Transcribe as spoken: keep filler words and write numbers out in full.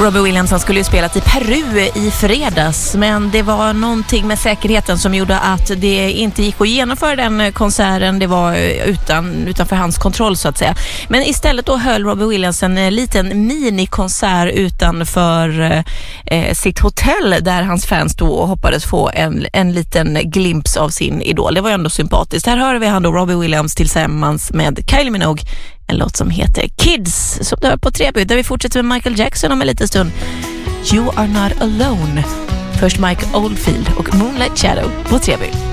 Robbie Williams, han skulle ju spelat i Peru i fredags, men det var någonting med säkerheten som gjorde att det inte gick att genomföra den konserten. Det var utan, utanför hans kontroll så att säga. Men istället då höll Robbie Williams en liten minikonsert utanför eh, sitt hotell där hans fans då hoppades få en, en liten glimt av sin idol. Det var ändå sympatiskt. Här hör vi han då Robbie Williams tillsammans med Kylie Minogue, en låt som heter Kids, som du hör på Treby, där vi fortsätter med Michael Jackson om en liten stund. You are not alone. Först Mike Oldfield och Moonlight Shadow på Treby.